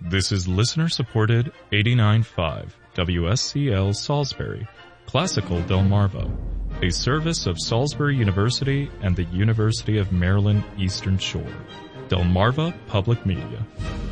This is listener-supported 89.5 WSCL Salisbury, Classical Delmarva, a service of Salisbury University and the University of Maryland Eastern Shore. Delmarva Public Media.